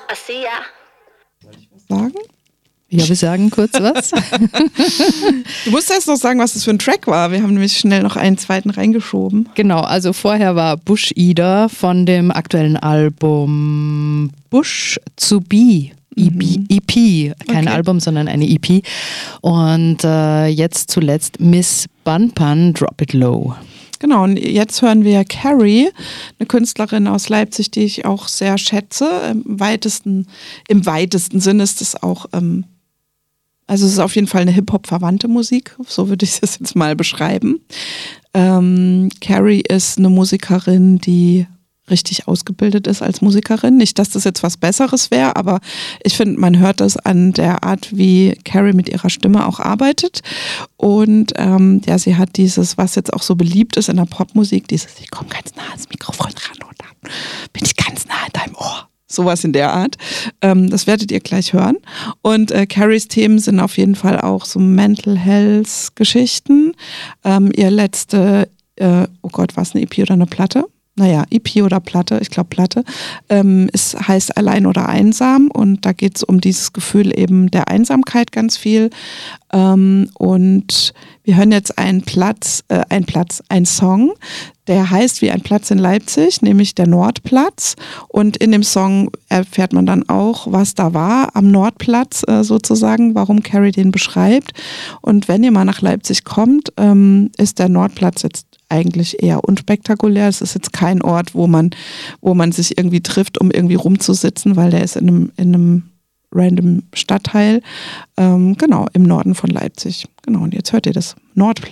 Sagen? Ja, wir sagen kurz was. Du musst erst noch sagen, was das für ein Track war. Wir haben nämlich schnell noch einen zweiten reingeschoben. Genau, also vorher war Bush Ida von dem aktuellen Album Bush to Be. EP, kein Album, sondern eine EP. Und jetzt zuletzt Miss Bun Pun, Drop It Low. Genau, und jetzt hören wir Carrie, eine Künstlerin aus Leipzig, die ich auch sehr schätze. Im weitesten Sinne ist es auch, also es ist auf jeden Fall eine Hip-Hop-verwandte Musik, so würde ich es jetzt mal beschreiben. Carrie ist eine Musikerin, die richtig ausgebildet ist als Musikerin. Nicht, dass das jetzt was Besseres wäre, aber ich finde, man hört das an der Art, wie Carrie mit ihrer Stimme auch arbeitet. Und sie hat dieses, was jetzt auch so beliebt ist in der Popmusik, dieses, ich komme ganz nah ans Mikrofon ran und dann bin ich ganz nah in deinem Ohr. Sowas in der Art. Das werdet ihr gleich hören. Und Carries Themen sind auf jeden Fall auch so Mental Health Geschichten. Ihr letzte, war es eine EP oder eine Platte? Naja, EP oder Platte, ich glaube Platte, es heißt Allein oder Einsam und da geht es um dieses Gefühl eben der Einsamkeit ganz viel. Und wir hören jetzt einen Song, der heißt wie ein Platz in Leipzig, nämlich der Nordplatz. Und in dem Song erfährt man dann auch, was da war am Nordplatz sozusagen, warum Carrie den beschreibt. Und wenn ihr mal nach Leipzig kommt, ist der Nordplatz jetzt eigentlich eher unspektakulär. Es ist jetzt kein Ort, wo man sich irgendwie trifft, um irgendwie rumzusitzen, weil der ist in einem random Stadtteil, im Norden von Leipzig. Genau, und jetzt hört ihr das Nordplatz.